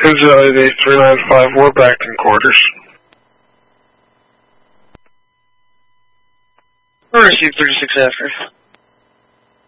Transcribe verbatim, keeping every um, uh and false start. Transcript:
Cruise eight three nine five, we're back in quarters. We'll receive thirty-six after.